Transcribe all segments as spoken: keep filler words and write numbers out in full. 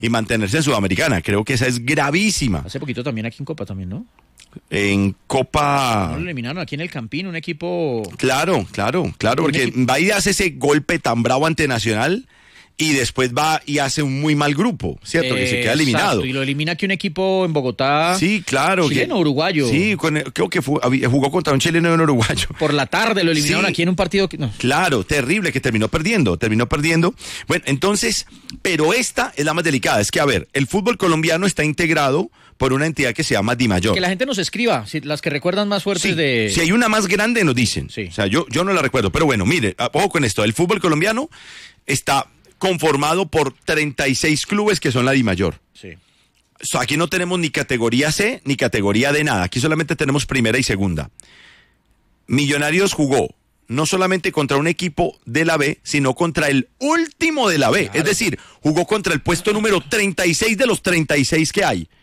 y mantenerse en Sudamericana. Creo que esa es gravísima. Hace poquito también aquí en Copa también, ¿no? En Copa... No lo eliminaron aquí en el Campín, un equipo... Claro, claro, claro, porque equipo... va y hace ese golpe tan bravo ante Nacional y después va y hace un muy mal grupo, ¿cierto? Eh, que se queda eliminado. Exacto, y lo elimina aquí un equipo en Bogotá. Sí, claro. Chileno, que, uruguayo. Sí, con, creo que fue, jugó contra un chileno y un uruguayo. Por la tarde lo eliminaron sí, aquí en un partido que... No. Claro, terrible, que terminó perdiendo, terminó perdiendo. Bueno, entonces, pero esta es la más delicada. Es que, a ver, el fútbol colombiano está integrado por una entidad que se llama DIMAYOR. Que la gente nos escriba, si, las que recuerdan más fuertes sí, de... Si hay una más grande nos dicen. Sí. O sea, yo, yo no la recuerdo, pero bueno, mire, ojo con esto. El fútbol colombiano está conformado por treinta y seis clubes que son la DIMAYOR. Sí. O sea, aquí no tenemos ni categoría C ni categoría de nada. Aquí solamente tenemos primera y segunda. Millonarios jugó no solamente contra un equipo de la B, sino contra el último de la B. Claro. Es decir, jugó contra el puesto número treinta y seis de los treinta y seis que hay.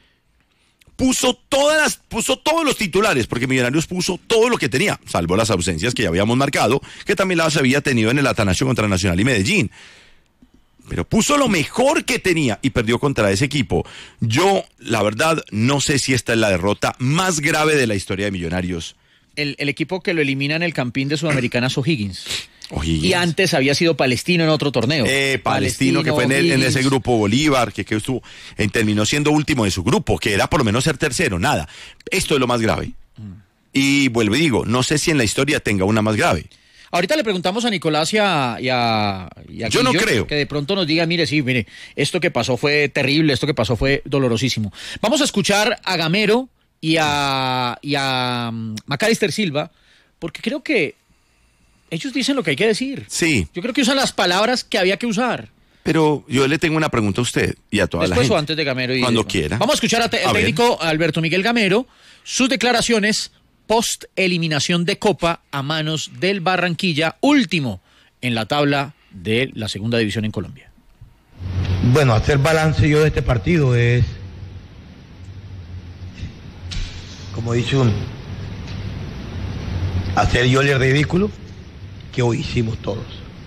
Puso todas las, puso todos los titulares, porque Millonarios puso todo lo que tenía, salvo las ausencias que ya habíamos marcado, que también las había tenido en el Atanasio contra Nacional y Medellín. Pero puso lo mejor que tenía y perdió contra ese equipo. Yo, la verdad, no sé si esta es la derrota más grave de la historia de Millonarios. El, el equipo que lo elimina en el Campín de Sudamericana es O'Higgins. O'Higgins. Y antes había sido Palestino en otro torneo. Eh, Palestino, Palestino, que fue en, el, en ese grupo Bolívar, que, que estuvo, eh, terminó siendo último de su grupo, que era por lo menos ser tercero, nada. Esto es lo más grave. Mm. Y vuelvo y digo, no sé si en la historia tenga una más grave. Ahorita le preguntamos a Nicolás y a, y a, y a Yo no creo. Que de pronto nos diga, mire, sí, mire, esto que pasó fue terrible, esto que pasó fue dolorosísimo. Vamos a escuchar a Gamero y a, y a um, Macalister Silva, porque creo que ellos dicen lo que hay que decir. Sí. Yo creo que usan las palabras que había que usar. Pero yo le tengo una pregunta a usted y a toda Después la gente. o antes de Gamero. Y Cuando de... quiera. Vamos a escuchar al te a técnico ver. Alberto Miguel Gamero, sus declaraciones post eliminación de Copa a manos del Barranquilla, último en la tabla de la segunda división en Colombia. Bueno, hacer balance yo de este partido es, como dice uno, hacer yo el ridículo que hoy hicimos todos.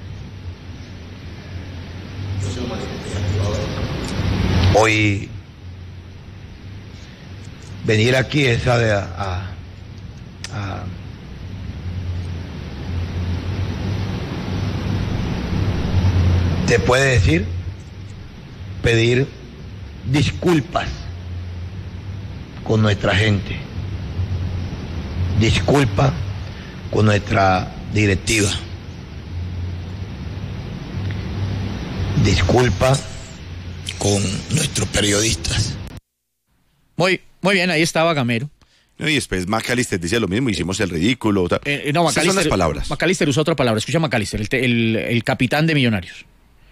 Hoy venir aquí es a, a Uh, te puede decir pedir disculpas con nuestra gente, disculpa con nuestra directiva, disculpa con nuestros periodistas. Muy, muy bien, ahí estaba Gamero. Y después Macalister dice lo mismo, hicimos el ridículo. Eh, no, Macalister, son las palabras. Macalister usó otra palabra. Escucha a Macalister, el, el, el capitán de Millonarios.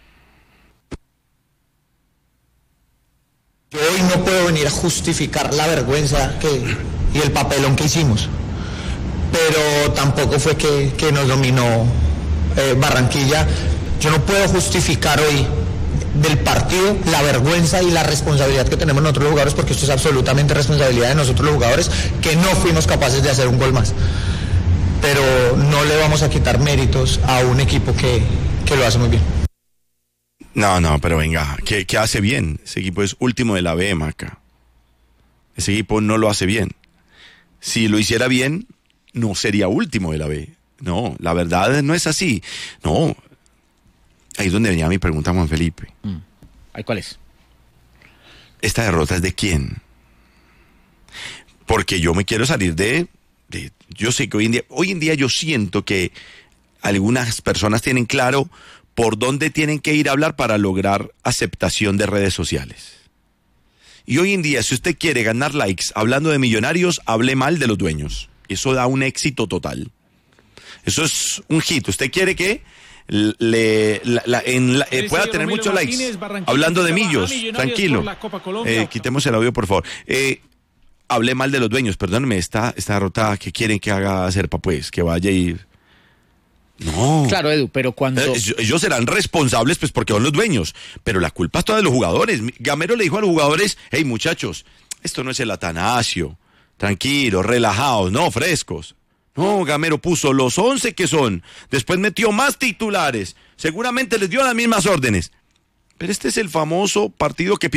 Yo hoy no puedo venir a justificar la vergüenza que, y el papelón que hicimos, pero tampoco fue que, que nos dominó eh, Barranquilla. Yo no puedo justificar hoy del partido la vergüenza y la responsabilidad que tenemos nosotros los jugadores, porque esto es absolutamente responsabilidad de nosotros los jugadores, que no fuimos capaces de hacer un gol más. Pero no le vamos a quitar méritos a un equipo que, que lo hace muy bien. No, no, pero venga, ¿qué, qué hace bien? Ese equipo es último de la B, Maca. Ese equipo no lo hace bien. Si lo hiciera bien, no sería último de la B. No, la verdad no es así. No. Ahí es donde venía mi pregunta, Juan Felipe. Mm. ¿Ay, cuál es? ¿Esta derrota es de quién? Porque yo me quiero salir de, de... Yo sé que hoy en día... Hoy en día yo siento que algunas personas tienen claro por dónde tienen que ir a hablar para lograr aceptación de redes sociales. Y hoy en día, si usted quiere ganar likes hablando de Millonarios, hable mal de los dueños. Eso da un éxito total. Eso es un hit. ¿Usted quiere que... Le, la, la, en la, eh, pueda tener muchos likes hablando de Millos? Tranquilo, eh, quitemos el audio por favor. eh, hablé mal de los dueños, perdónenme, esta, esta derrota que quieren que haga Serpa, pues, que vaya y... No. Claro, Edu, pero cuando... Eh, ellos serán responsables, pues, porque son los dueños, pero la culpa es toda de los jugadores. Gamero le dijo a los jugadores, hey, muchachos, esto no es el Atanasio, tranquilos, relajados, no, frescos. No, Gamero puso los once que son, después metió más titulares, seguramente les dio las mismas órdenes, Pero este es el famoso partido que